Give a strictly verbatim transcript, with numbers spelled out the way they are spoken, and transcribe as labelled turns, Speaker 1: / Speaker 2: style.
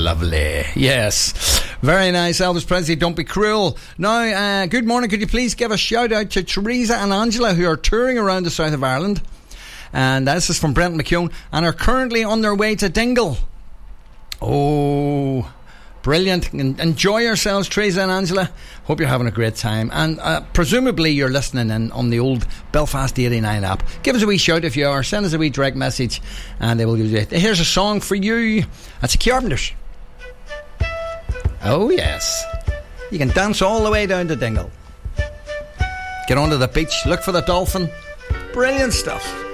Speaker 1: Lovely. Yes. Very nice, Elvis Presley, Don't Be Cruel. Now, uh, good morning. Could you please give a shout out to Teresa and Angela, who are touring around the south of Ireland? And this is from Brent McKeown, and are currently on their way to Dingle. Oh, brilliant. Enjoy yourselves, Teresa and Angela. Hope you're having a great time. And uh, presumably you're listening in on the old Belfast eighty-nine app. Give us a wee shout if you are. Send us a wee direct message and they will give you it. Here's a song for you. That's the Carpenters. Oh yes. You can dance all the way down to Dingle. Get onto the beach. Look for the dolphin. Brilliant stuff.